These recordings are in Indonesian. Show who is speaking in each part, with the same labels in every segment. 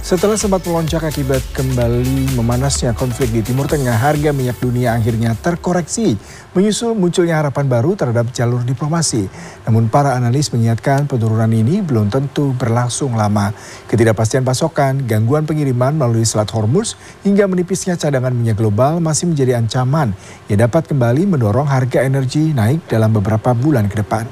Speaker 1: Setelah sempat melonjak akibat kembali memanasnya konflik di Timur Tengah, harga minyak dunia akhirnya terkoreksi, menyusul munculnya harapan baru terhadap jalur diplomasi. Namun para analis mengingatkan penurunan ini belum tentu berlangsung lama. Ketidakpastian pasokan, gangguan pengiriman melalui Selat Hormuz, hingga menipisnya cadangan minyak global masih menjadi ancaman yang dapat kembali mendorong harga energi naik dalam beberapa bulan ke depan.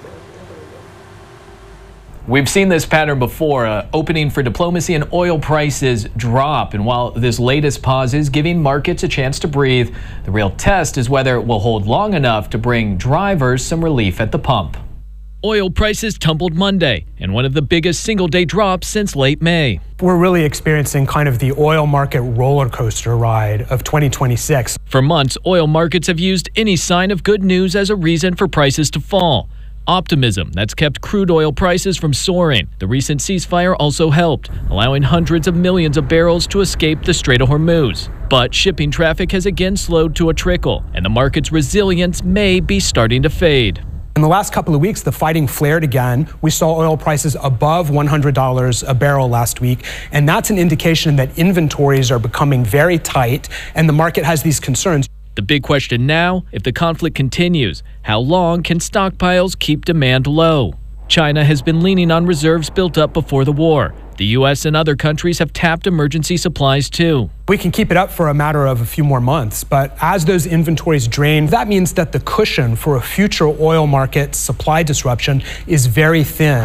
Speaker 2: We've seen this pattern before, opening for diplomacy and oil prices drop. And while this latest pause is giving markets a chance to breathe, the real test is whether it will hold long enough to bring drivers some relief at the pump. Oil prices tumbled Monday, and one of the biggest single-day drops since late May.
Speaker 3: We're really experiencing kind of the oil market roller coaster ride of 2026.
Speaker 2: For months, oil markets have used any sign of good news as a reason for prices to fall. Optimism that's kept crude oil prices from soaring. The recent ceasefire also helped, allowing hundreds of millions of barrels to escape the Strait of Hormuz. But shipping traffic has again slowed to a trickle, and the market's resilience may be starting to fade.
Speaker 3: In the last couple of weeks, the fighting flared again. We saw oil prices above $100 a barrel last week, and that's an indication that inventories are becoming very tight, and the market has these concerns.
Speaker 2: The big question now, if the conflict continues, how long can stockpiles keep demand low? China has been leaning on reserves built up before the war. The U.S. and other countries have tapped emergency supplies too.
Speaker 3: We can keep it up for a matter of a few more months, but as those inventories drain, that means that the cushion for a future oil market supply disruption is very thin.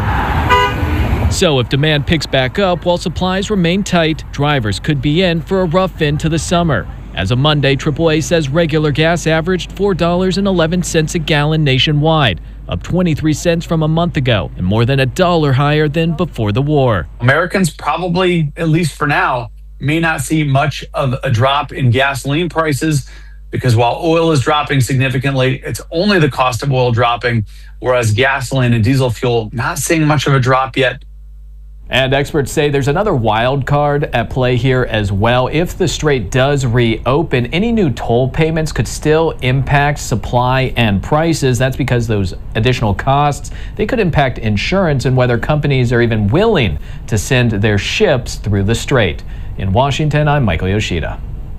Speaker 2: So if demand picks back up while supplies remain tight, drivers could be in for a rough end to the summer. As of Monday, AAA says regular gas averaged $4.11 a gallon nationwide, up 23 cents from a month ago, and more than $1 higher than before the war.
Speaker 4: Americans probably, at least for now, may not see much of a drop in gasoline prices because while oil is dropping significantly, it's only the cost of oil dropping, whereas gasoline and diesel fuel not seeing much of a drop yet.
Speaker 2: And experts say there's another wild card at play here as well. If the strait does reopen, any new toll payments could still impact supply and prices. That's because those additional costs, they could impact insurance and whether companies are even willing to send their ships through the strait. In Washington, I'm Michael Yoshida.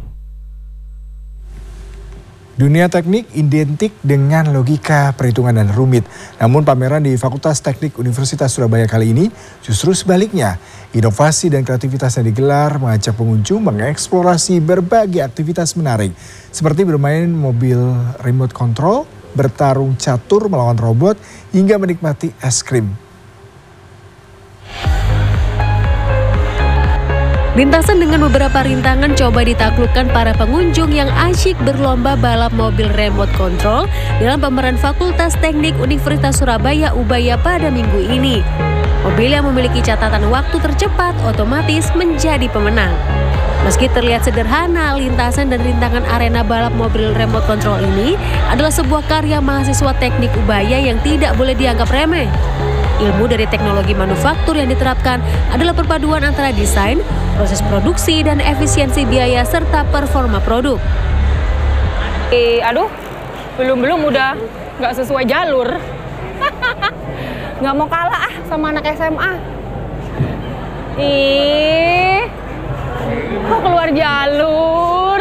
Speaker 1: Dunia teknik identik dengan logika, perhitungan, dan rumit. Namun pameran di Fakultas Teknik Universitas Surabaya kali ini justru sebaliknya. Inovasi dan kreativitas yang digelar mengajak pengunjung mengeksplorasi berbagai aktivitas menarik. Seperti bermain mobil remote control, bertarung catur melawan robot, hingga menikmati es krim.
Speaker 5: Lintasan dengan beberapa rintangan coba ditaklukkan para pengunjung yang asyik berlomba balap mobil remote control dalam pameran Fakultas Teknik Universitas Surabaya Ubaya pada minggu ini. Mobil yang memiliki catatan waktu tercepat otomatis menjadi pemenang. Meski terlihat sederhana, lintasan dan rintangan arena balap mobil remote control ini adalah sebuah karya mahasiswa teknik Ubaya yang tidak boleh dianggap remeh. Ilmu dari teknologi manufaktur yang diterapkan adalah perpaduan antara desain, proses produksi, dan efisiensi biaya serta performa produk.
Speaker 6: Aduh, belum udah nggak sesuai jalur. Nggak mau kalah sama anak SMA. Kok keluar jalur?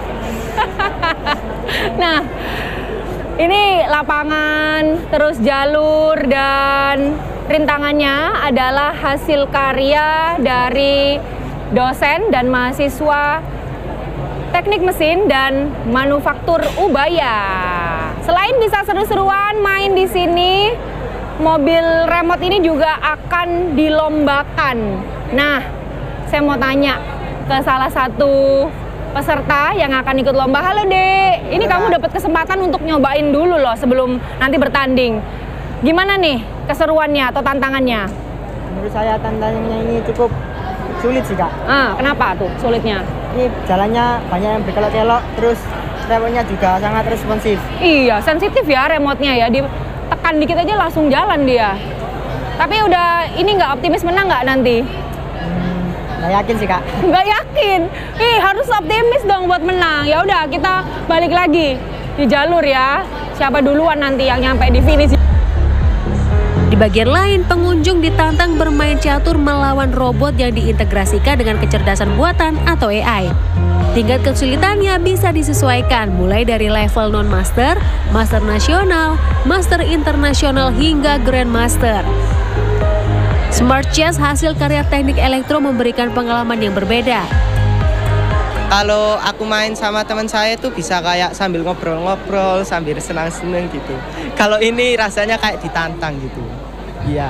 Speaker 6: Nah, ini lapangan, terus jalur, dan rintangannya adalah hasil karya dari dosen dan mahasiswa teknik mesin dan manufaktur Ubaya. Selain bisa seru-seruan main di sini, mobil remote ini juga akan dilombakan. Nah, saya mau tanya ke salah satu peserta yang akan ikut lomba. Halo Dek, ini kamu dapat kesempatan untuk nyobain dulu loh sebelum nanti bertanding. Gimana nih keseruannya atau tantangannya?
Speaker 7: Menurut saya tantangannya ini cukup sulit sih Kak.
Speaker 6: Kenapa tuh sulitnya?
Speaker 7: Ini jalannya banyak yang berkelok-kelok, terus remote-nya juga sangat responsif.
Speaker 6: Iya, sensitif ya remote-nya ya, ditekan dikit aja langsung jalan dia. Tapi udah ini nggak optimis menang nggak nanti?
Speaker 7: Nggak yakin sih Kak.
Speaker 6: Nggak yakin? Harus optimis dong buat menang. Ya udah kita balik lagi di jalur ya. Siapa duluan nanti yang nyampe di finish?
Speaker 5: Di bagian lain, pengunjung ditantang bermain catur melawan robot yang diintegrasikan dengan kecerdasan buatan atau AI. Tingkat kesulitannya bisa disesuaikan mulai dari level non-master, master nasional, master internasional hingga grandmaster. Smart Chess hasil karya teknik elektro memberikan pengalaman yang berbeda.
Speaker 7: Kalau aku main sama teman saya tuh bisa kayak sambil ngobrol-ngobrol, sambil senang-senang gitu. Kalau ini rasanya kayak ditantang gitu. Iya.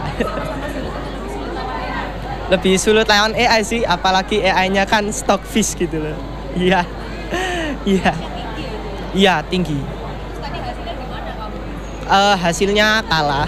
Speaker 7: Lebih sulit lawan AI sih, apalagi AI-nya kan stockfish gitu loh. Iya. Iya. Iya, tinggi.
Speaker 6: Tadi hasilnya gimana kamu?
Speaker 7: Hasilnya kalah.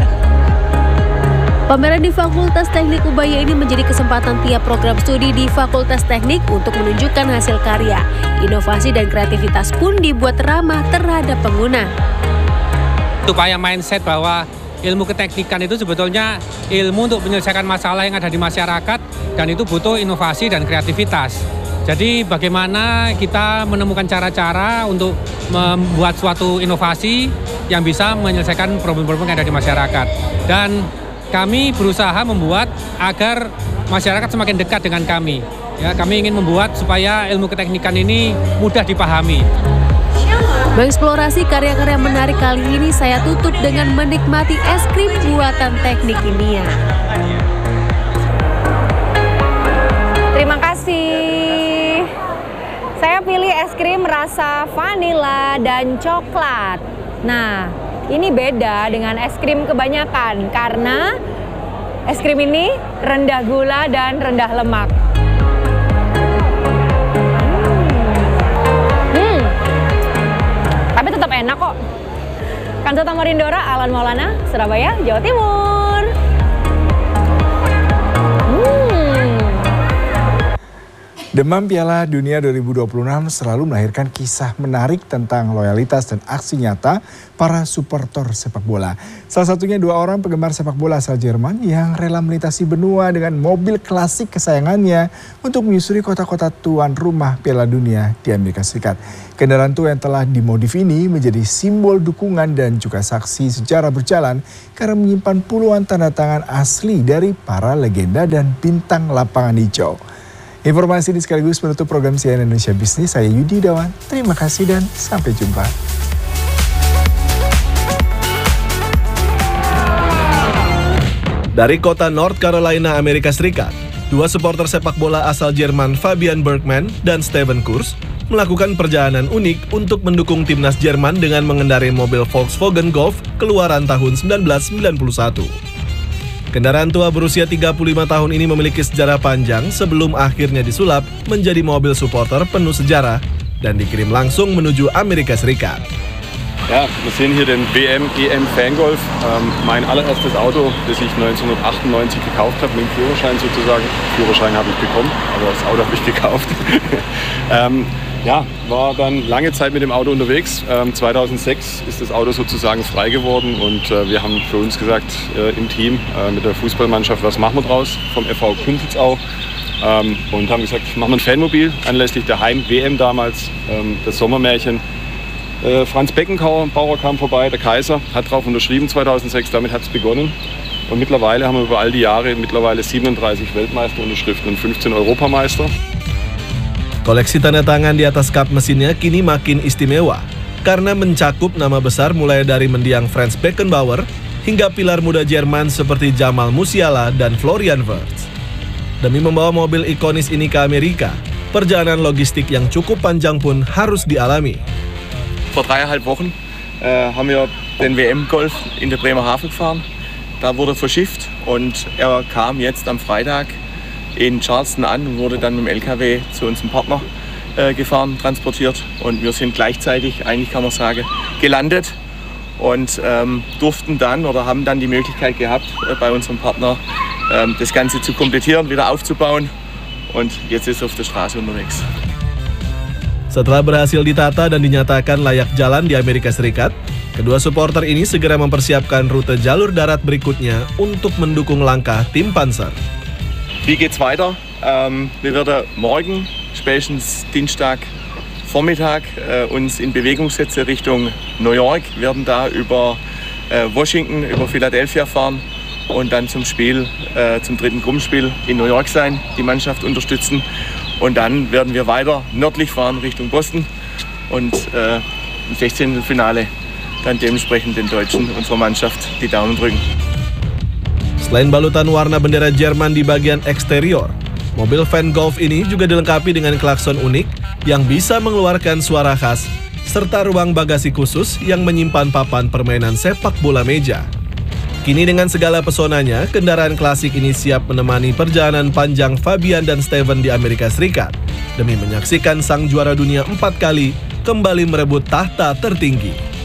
Speaker 5: Pameran di Fakultas Teknik Ubaya ini menjadi kesempatan tiap program studi di Fakultas Teknik untuk menunjukkan hasil karya. Inovasi dan kreativitas pun dibuat ramah terhadap pengguna.
Speaker 8: Supaya mindset bahwa ilmu keteknikan itu sebetulnya ilmu untuk menyelesaikan masalah yang ada di masyarakat dan itu butuh inovasi dan kreativitas. Jadi bagaimana kita menemukan cara-cara untuk membuat suatu inovasi yang bisa menyelesaikan problem-problem yang ada di masyarakat. Dan kami berusaha membuat agar masyarakat semakin dekat dengan kami. Ya, kami ingin membuat supaya ilmu keteknikan ini mudah dipahami.
Speaker 5: Mengeksplorasi karya-karya menarik kali ini saya tutup dengan menikmati es krim buatan Teknik Kimia.
Speaker 6: Terima kasih. Saya pilih es krim rasa vanila dan coklat. Nah, ini beda dengan es krim kebanyakan karena es krim ini rendah gula dan rendah lemak. Tapi tetap enak kok. Kanzata Marindora, Alan Maulana, Surabaya, Jawa Timur.
Speaker 1: Demam Piala Dunia 2026 selalu melahirkan kisah menarik tentang loyalitas dan aksi nyata para supporter sepak bola. Salah satunya 2 orang penggemar sepak bola asal Jerman yang rela melintasi benua dengan mobil klasik kesayangannya untuk menyusuri kota-kota tuan rumah Piala Dunia di Amerika Serikat. Kendaraan tua yang telah dimodif ini menjadi simbol dukungan dan juga saksi sejarah berjalan karena menyimpan puluhan tanda tangan asli dari para legenda dan bintang lapangan hijau. Informasi ini sekaligus menutup program CNN Indonesia Bisnis. Saya Yudi Dawan. Terima kasih dan sampai jumpa.
Speaker 9: Dari kota North Carolina, Amerika Serikat, 2 supporter sepak bola asal Jerman Fabian Bergman dan Steven Kurz melakukan perjalanan unik untuk mendukung timnas Jerman dengan mengendarai mobil Volkswagen Golf keluaran tahun 1991. Kendaraan tua berusia 35 tahun ini memiliki sejarah panjang sebelum akhirnya disulap menjadi mobil supporter penuh sejarah dan dikirim langsung menuju Amerika Serikat.
Speaker 10: Ja, wir sehen hier den WM EM Fangolf, mein allererstes Auto, das ich 1998 gekauft habe, mit dem Führerschein sozusagen. Führerschein habe ich bekommen, aber das Auto habe ich gekauft. Ja, war dann lange Zeit mit dem Auto unterwegs. 2006 ist das Auto sozusagen frei geworden und wir haben für uns gesagt im Team mit der Fußballmannschaft, was machen wir draus vom FV Künzelsau und haben gesagt, machen wir ein Fanmobil anlässlich der Heim-WM damals, das Sommermärchen. Franz Beckenbauer kam vorbei, der Kaiser, hat drauf unterschrieben 2006, damit hat es begonnen. Und mittlerweile haben wir über all die Jahre 37 Weltmeisterunterschriften und 15 Europameister.
Speaker 9: Koleksi tanda tangan di atas kap mesinnya kini makin istimewa karena mencakup nama besar mulai dari mendiang Franz Beckenbauer hingga pilar muda Jerman seperti Jamal Musiala dan Florian Wirtz. Demi membawa mobil ikonis ini ke Amerika, perjalanan logistik yang cukup panjang pun harus dialami.
Speaker 10: Vor 3,5 Wochen haben wir den WM-Golf in der Bremerhaven gefahren. Da wurde verschifft und er kam jetzt am Freitag in Charleston an und wurde dann mit dem LKW zu unserem Partner gefahren, transportiert. Und wir sind gleichzeitig, eigentlich kann man sagen, gelandet und durften dann oder haben dann die Möglichkeit gehabt, bei unserem Partner das Ganze zu komplettieren, wieder aufzubauen. Und jetzt ist er auf der Straße unterwegs.
Speaker 9: Setelah berhasil ditata dan dinyatakan layak jalan di Amerika Serikat, kedua supporter ini segera mempersiapkan rute jalur darat berikutnya untuk mendukung langkah tim Panzer.
Speaker 10: Wie geht's weiter? Wir werden morgen, spätestens Dienstag Vormittag, uns in Bewegung setzen Richtung New York. Wir werden da über Washington über Philadelphia fahren und dann zum Spiel, zum dritten Gruppenspiel in New York sein, die Mannschaft unterstützen. Und dann werden wir weiter nördlich fahren Richtung Boston und im 16. Finale dann dementsprechend den Deutschen, unserer Mannschaft, die Daumen drücken.
Speaker 9: Selain balutan warna bendera Jerman di bagian eksterior, mobil Van Golf ini juga dilengkapi dengan klakson unik yang bisa mengeluarkan suara khas, serta ruang bagasi khusus yang menyimpan papan permainan sepak bola meja. Kini dengan segala pesonanya, kendaraan klasik ini siap menemani perjalanan panjang Fabian dan Steven di Amerika Serikat demi menyaksikan sang juara dunia 4 kali kembali merebut tahta tertinggi.